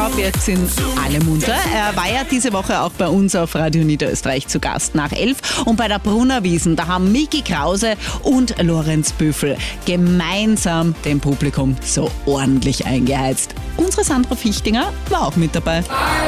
auf, jetzt sind alle munter. Er war ja diese Woche auch bei uns auf Radio Niederösterreich zu Gast nach 11. Und bei der Brunnerwiesn, da haben Miki Krause und Lorenz Büffel gemeinsam dem Publikum so ordentlich eingeheizt. Unsere Sandra Fichtinger war auch mit dabei.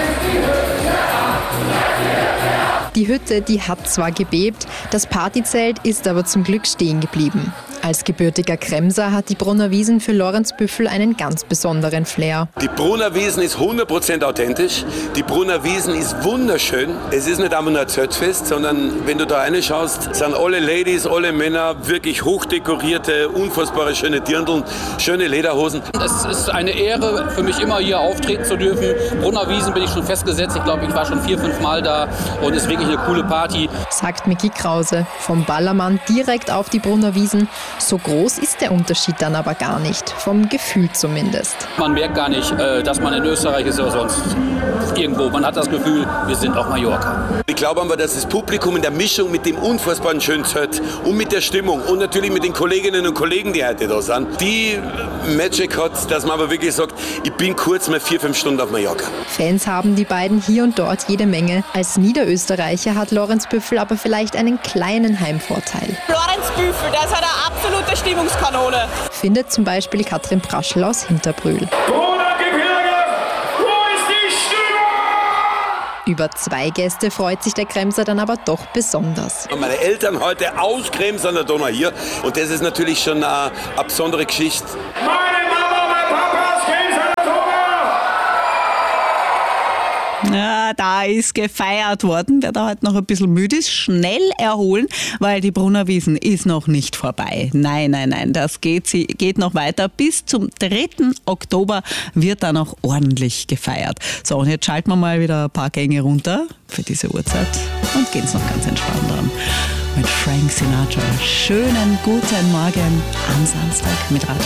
Die Hütte, die hat zwar gebebt, das Partyzelt ist aber zum Glück stehen geblieben. Als gebürtiger Kremser hat die Brunnerwiesn für Lorenz Büffel einen ganz besonderen Flair. Die Brunnerwiesn ist 100% authentisch. Die Brunnerwiesn ist wunderschön. Es ist nicht einfach nur ein Zeltfest, sondern wenn du da reinschaust, sind alle Ladies, alle Männer wirklich hochdekorierte, unfassbare schöne Dirndln, schöne Lederhosen. Es ist eine Ehre für mich, immer hier auftreten zu dürfen. Brunnerwiesn bin ich schon festgesetzt. Ich glaube, ich war schon 4-5 Mal da und es ist wirklich eine coole Party. Sagt Miki Krause. Vom Ballermann direkt auf die Brunnerwiesn. So groß ist der Unterschied dann aber gar nicht, vom Gefühl zumindest. Man merkt gar nicht, dass man in Österreich ist oder sonst irgendwo. Man hat das Gefühl, wir sind auf Mallorca. Ich glaube aber, dass das Publikum in der Mischung mit dem unfassbaren schönen Zelt und mit der Stimmung und natürlich mit den Kolleginnen und Kollegen, die heute da sind, die Magic hat, dass man aber wirklich sagt, ich bin kurz mal 4-5 Stunden auf Mallorca. Fans haben die beiden hier und dort jede Menge. Als Niederösterreicher hat Lorenz Büffel aber vielleicht einen kleinen Heimvorteil. Lorenz Büffel, der ist eine absolute Stimmungskanone. Findet zum Beispiel Katrin Praschl aus Hinterbrühl. Über 2 Gäste freut sich der Kremser dann aber doch besonders. Meine Eltern heute aus Krems an der Donau hier und das ist natürlich schon eine besondere Geschichte. Meine Mama, mein Papa aus Krems an der Donau! Ja, da ist gefeiert worden. Wer da heute noch ein bisschen müde ist, schnell erholen, weil die Brunnerwiesn ist noch nicht vorbei. Nein, das geht noch weiter. Bis zum 3. Oktober wird da noch ordentlich gefeiert. So, und jetzt schalten wir mal wieder ein paar Gänge runter für diese Uhrzeit und gehen es noch ganz entspannt an. Mit Frank Sinatra. Schönen guten Morgen am Samstag mit Radio